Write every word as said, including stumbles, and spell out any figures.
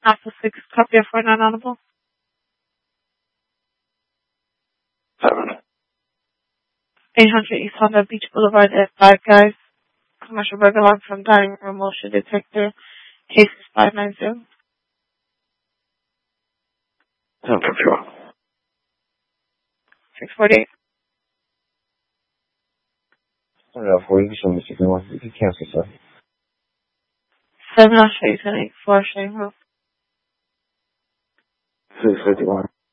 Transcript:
Alpha six, copy of four nine audible. Seven. eight hundred East Honda Beach Boulevard at Five Guys. Commercial burger alarm from dining room motion detector. Case is five nine zero. ten control. six forty-eight. Yeah, for you, so if you want, you can cancel, sir. seven Australia eight four Shane Road. six fifty-one.